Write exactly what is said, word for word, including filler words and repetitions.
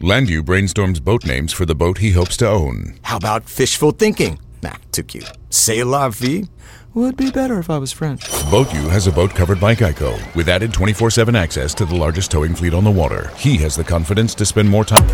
Landu brainstorms boat names for the boat he hopes to own. How about fishful thinking? Nah, too cute. C'est la vie? Would be better if I was French. BoatU has a boat covered by Geico with added twenty-four seven access to the largest towing fleet on the water. He has the confidence to spend more time